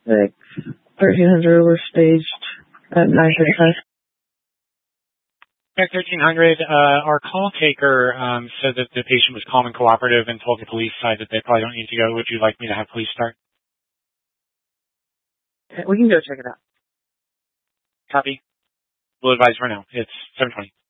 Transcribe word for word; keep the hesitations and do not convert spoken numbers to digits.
Six, thirteen hundred were staged at nine thirty-five. At thirteen hundred, uh, our call taker um, said that the patient was calm and cooperative and told the police side that they probably don't need to go. Would you like me to have police start? We can go check it out. Copy. We'll advise right now. It's seven twenty.